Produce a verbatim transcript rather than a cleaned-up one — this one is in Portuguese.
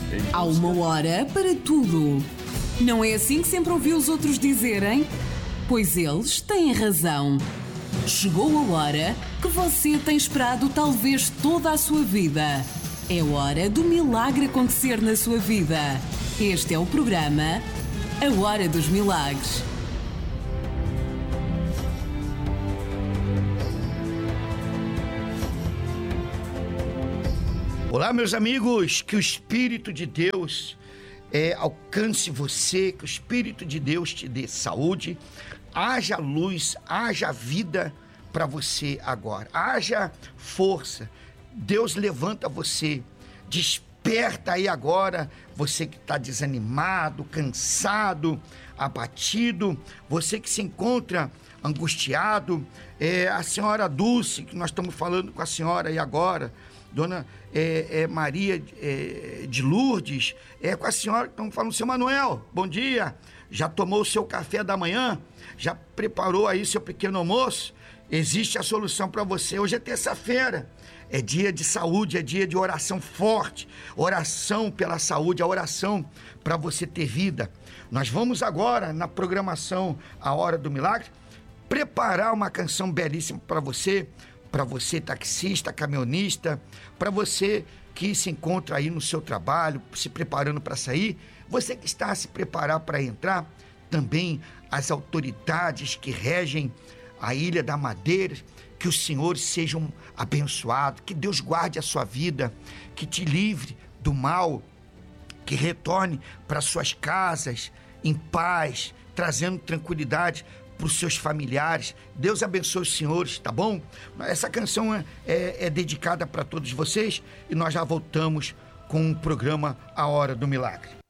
Há uma hora para tudo. Não é assim que sempre ouvi os outros dizerem? Pois eles têm razão. Chegou a hora que você tem esperado talvez toda a sua vida. É hora do milagre acontecer na sua vida. Este é o programa A Hora dos Milagres. Olá, meus amigos, que o Espírito de Deus é, alcance você, que o Espírito de Deus te dê saúde, haja luz, haja vida para você agora, haja força. Deus levanta você, desperta aí agora, você que está desanimado, cansado, abatido, você que se encontra angustiado, é, a senhora Dulce, que nós estamos falando com a senhora aí agora, Dona é, é, Maria é, de Lourdes, é com a senhora que estamos falando, seu Manuel, bom dia, já tomou o seu café da manhã? Já preparou aí seu pequeno almoço? Existe a solução para você. Hoje é terça-feira, é dia de saúde, é dia de oração forte, oração pela saúde, a oração para você ter vida. Nós vamos agora, na programação A Hora do Milagre, preparar uma canção belíssima para você, para você taxista, caminhonista, para você que se encontra aí no seu trabalho, se preparando para sair, você que está a se preparar para entrar, também as autoridades que regem a Ilha da Madeira, que os senhores sejam abençoados, que Deus guarde a sua vida, que te livre do mal, que retorne para suas casas em paz, trazendo tranquilidade para os seus familiares. Deus abençoe os senhores, tá bom? Essa canção é, é, é dedicada para todos vocês e nós já voltamos com o programa A Hora do Milagre.